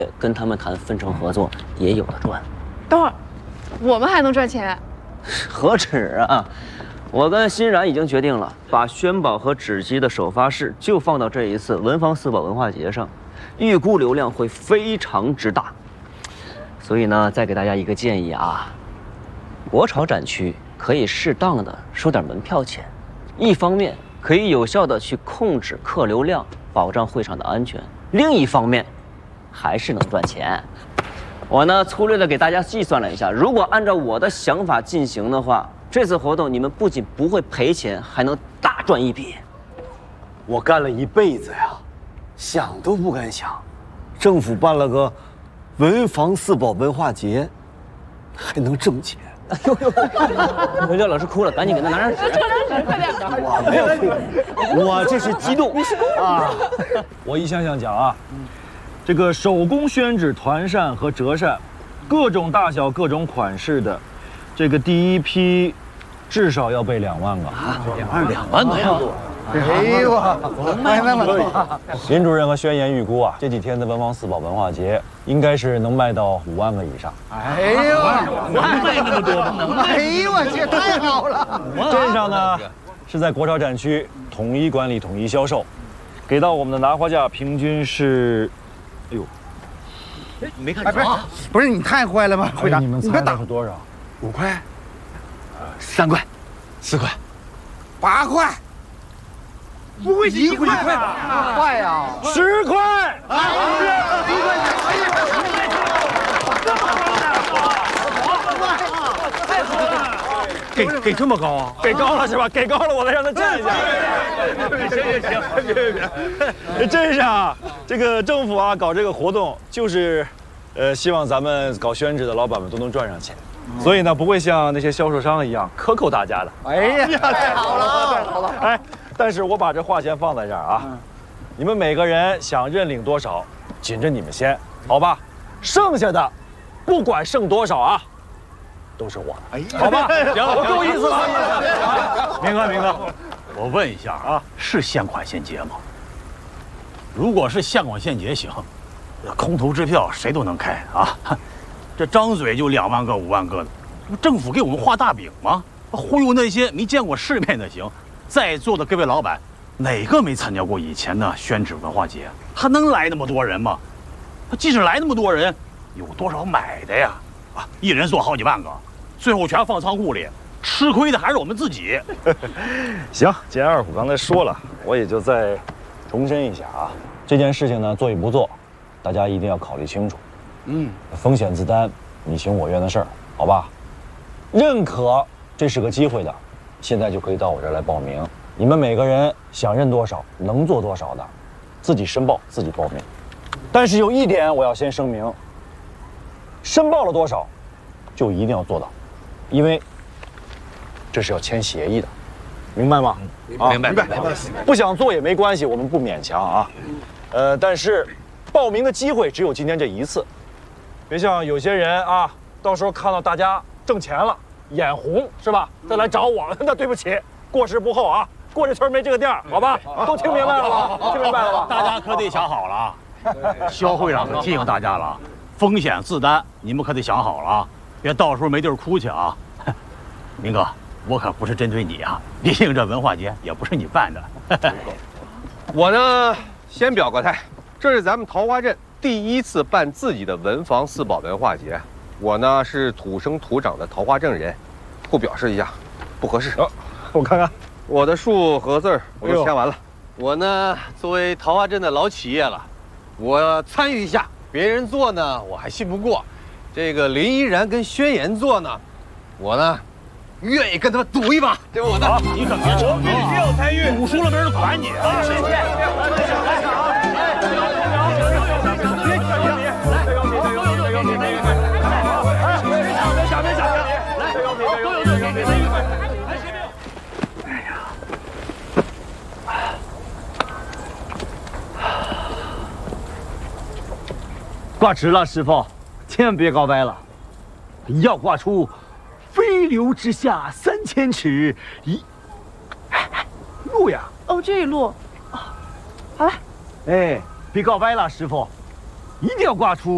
跟他们谈分成合作，也有的赚。 等会儿，我们还能赚钱？ 何止啊！我跟欣然已经决定了，把宣宝和芷姬的首发式就放到这一次文房四宝文化节上，预估流量会非常之大。所以呢，再给大家一个建议啊，国潮展区可以适当的收点门票钱，一方面可以有效的去控制客流量，保障会场的安全；另一方面，还是能赚钱。我呢，粗略的给大家计算了一下，如果按照我的想法进行的话，这次活动你们不仅不会赔钱，还能大赚一笔。 我干了一辈子呀，想都不敢想，政府办了个文房四宝文化节，还能挣钱。 哎呦呦！刘老师哭了，赶紧给他拿张纸。 快点！ 我没有哭，我这是激动。 你是公主啊！ 我一项项讲啊，这个手工宣纸团扇和折扇，各种大小、各种款式的，这个第一批至少要备2万个啊 2万个呀！ 哎呦，卖那么多！ 林主任和宣言预估啊，这几天的文房四宝文化节应该是能卖到5万个以上。 哎呦， 能卖那么多吗？能卖！ 哎呦，我去，太好了！ 镇上呢是在国潮展区统一管理、统一销售，给到我们的拿货价平均是，哎呦， 你没看着啊？ 不是你太坏了吧，会长？ 你们猜的是多少 ？5块、 3块、4块、 8块，不会是1块吧？2块呀 ？10块！ 给这么高啊？ 给高了是吧？给高了，我再让他站一下。行，镇上啊，这个政府啊搞这个活动，就是，希望咱们搞宣纸的老板们都能赚上钱，所以呢，不会像那些销售商一样克扣大家的。 哎呀，太好了，太好了！ 哎，但是我把这话先放在这儿啊，你们每个人想认领多少，紧着你们先，好吧？剩下的，不管剩多少啊。都是我的，好吧？行，我够意思了。 明哥，我问一下啊，是现款现结吗？如果是现款现结行，空头支票谁都能开啊。这张嘴就2万个、5万个的，政府给我们画大饼吗？忽悠那些没见过世面的行。在座的各位老板，哪个没参加过以前的宣纸文化节？他能来那么多人吗？他即使来那么多人，有多少买的呀？啊，一人做好几万个。最后全放仓库里，吃亏的还是我们自己。 行，既然二虎刚才说了，我也就再重申一下啊，这件事情呢，做与不做，大家一定要考虑清楚。风险自担，你情我愿的事儿，好吧？认可这是个机会的，现在就可以到我这儿来报名。你们每个人想认多少，能做多少的，自己申报，自己报名。但是有一点我要先声明，申报了多少，就一定要做到。因为这是要签协议的，明白吗？ 明白。 不想做也没关系，我们不勉强啊。但是报名的机会只有今天这一次，别像有些人啊，到时候看到大家挣钱了，眼红是吧？再来找我，那对不起，过时不候啊。过这村没这个店，好吧？都听明白了吧？听明白了吧？ 大家可得想好了啊。肖会长可提醒大家了，风险自担，你们可得想好了啊。别到时候没地儿哭去啊！明哥，我可不是针对你啊，毕竟这文化节也不是你办的。 我呢，先表个态，这是咱们桃花镇第1次办自己的文房四宝文化节，我呢是土生土长的桃花镇人，互表示一下，不合适。 我看看， 我的数和字儿我都签完了。 我呢，作为桃花镇的老企业了，我参与一下。别人做呢，我还信不过。这个林依然跟宣言做呢，我呢愿意跟他们赌一把，这我的。 你可别吵，必须要参与，赌输了没人管你啊！谢谢。 挂直了，师傅，千万别搞歪了，要挂出飞流直下3000尺，路呀！ 哦，这一路，好了。 哎，别搞歪了，师傅，一定要挂出